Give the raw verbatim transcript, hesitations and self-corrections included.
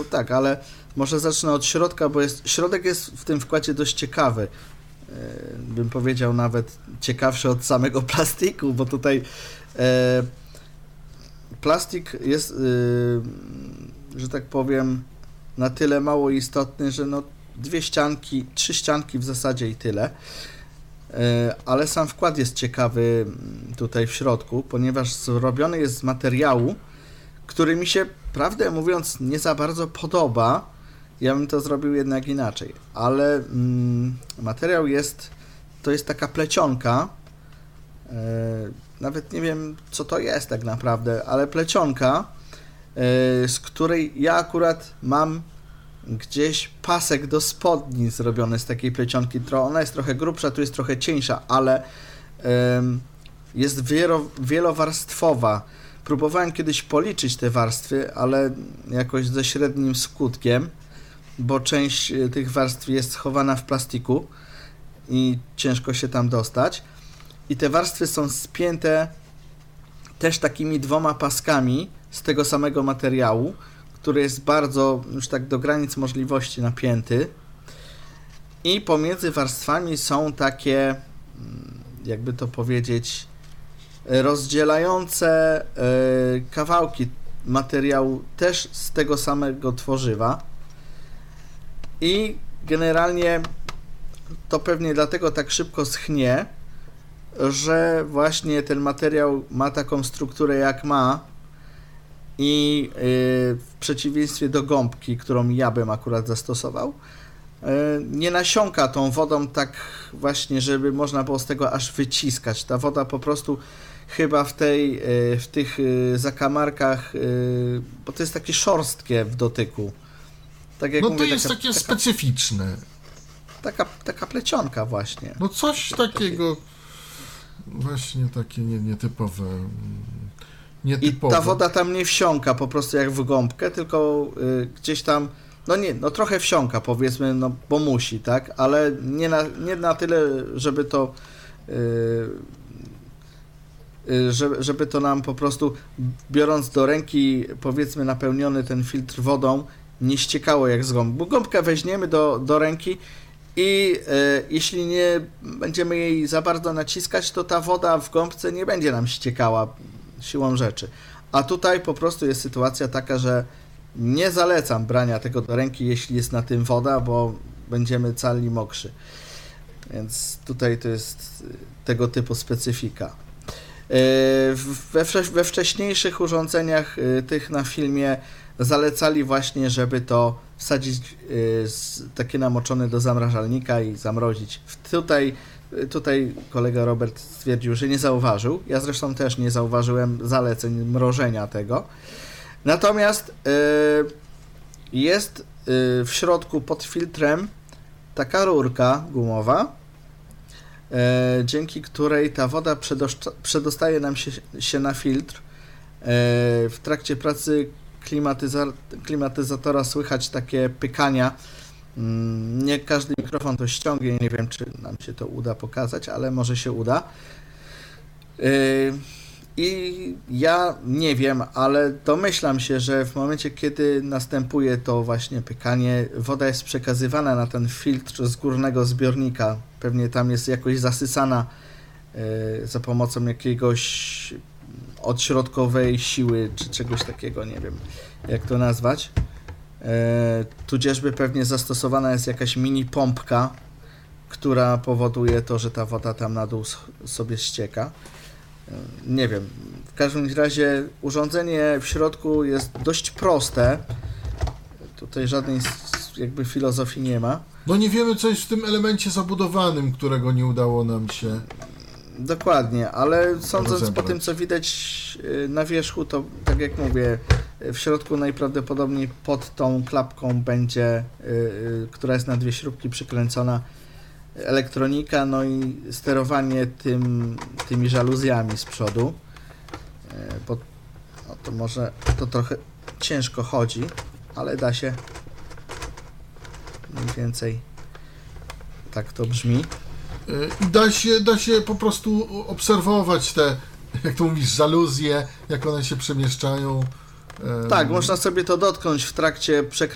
tak, ale może zacznę od środka, bo jest, środek jest w tym wkładzie dość ciekawy. Bym powiedział nawet ciekawszy od samego plastiku, bo tutaj e, plastik jest, e, że tak powiem, na tyle mało istotny, że no dwie ścianki, trzy ścianki w zasadzie i tyle. E, ale sam wkład jest ciekawy tutaj w środku, ponieważ zrobiony jest z materiału, który mi się, prawdę mówiąc, nie za bardzo podoba. Ja bym to zrobił jednak inaczej, ale mm, materiał jest, to jest taka plecionka, e, nawet nie wiem co to jest tak naprawdę, ale plecionka, e, z której ja akurat mam gdzieś pasek do spodni zrobiony z takiej plecionki, ona jest trochę grubsza, tu jest trochę cieńsza, ale e, jest wielo, wielowarstwowa. Próbowałem kiedyś policzyć te warstwy, ale jakoś ze średnim skutkiem, bo część tych warstw jest schowana w plastiku i ciężko się tam dostać. I te warstwy są spięte też takimi dwoma paskami z tego samego materiału, który jest bardzo, już tak do granic możliwości napięty. I pomiędzy warstwami są takie, jakby to powiedzieć, rozdzielające kawałki materiału też z tego samego tworzywa. I generalnie to pewnie dlatego tak szybko schnie, że właśnie ten materiał ma taką strukturę jak ma i yy, w przeciwieństwie do gąbki, którą ja bym akurat zastosował, yy, nie nasiąka tą wodą tak właśnie, żeby można było z tego aż wyciskać. Ta woda po prostu chyba w tej, yy, w tych yy, zakamarkach, yy, bo to jest takie szorstkie w dotyku. Tak jak no mówię, to jest taka, takie taka, specyficzne. Taka, taka plecionka właśnie. No coś takiego właśnie takie nie, nietypowe. nietypowe. I ta woda tam nie wsiąka po prostu jak w gąbkę, tylko y, gdzieś tam, no nie, no trochę wsiąka powiedzmy, no bo musi, tak, ale nie na, nie na tyle, żeby to y, y, żeby, żeby to nam po prostu, biorąc do ręki, powiedzmy napełniony ten filtr wodą, nie ściekało jak z gąbki. Bo gąbkę weźmiemy do, do ręki i e, jeśli nie będziemy jej za bardzo naciskać, to ta woda w gąbce nie będzie nam ściekała siłą rzeczy. A tutaj po prostu jest sytuacja taka, że nie zalecam brania tego do ręki, jeśli jest na tym woda, bo będziemy cali mokrzy. Więc tutaj to jest tego typu specyfika. We, we wcześniejszych urządzeniach tych na filmie zalecali właśnie, żeby to wsadzić takie namoczone do zamrażalnika i zamrozić. Tutaj, tutaj kolega Robert stwierdził, że nie zauważył. Ja zresztą też nie zauważyłem zaleceń mrożenia tego. Natomiast jest w środku pod filtrem taka rurka gumowa, dzięki której ta woda przedostaje nam się, się na filtr. W trakcie pracy klimatyza- klimatyzatora słychać takie pykania. Nie każdy mikrofon to ściągnie, nie wiem, czy nam się to uda pokazać, ale może się uda. I ja nie wiem, ale domyślam się, że w momencie, kiedy następuje to właśnie pykanie, woda jest przekazywana na ten filtr z górnego zbiornika. Pewnie tam jest jakoś zasysana za pomocą jakiegoś odśrodkowej siły, czy czegoś takiego, nie wiem jak to nazwać. Tudzieżby pewnie zastosowana jest jakaś mini pompka, która powoduje to, że ta woda tam na dół sobie ścieka. Nie wiem, w każdym razie urządzenie w środku jest dość proste. Tutaj żadnej jakby filozofii nie ma. No nie wiemy, co jest w tym elemencie zabudowanym, którego nie udało nam się... Dokładnie, ale sądząc rozebrać. po tym, co widać na wierzchu, to tak jak mówię, w środku najprawdopodobniej pod tą klapką będzie, która jest na dwie śrubki przykręcona, elektronika, no i sterowanie tym, tymi żaluzjami z przodu. Bo no to może to trochę ciężko chodzi, ale da się mniej więcej tak to brzmi. I da się, da się po prostu obserwować te, jak to mówisz, żaluzje, jak one się przemieszczają. Tak, można sobie to dotknąć w trakcie przekręcania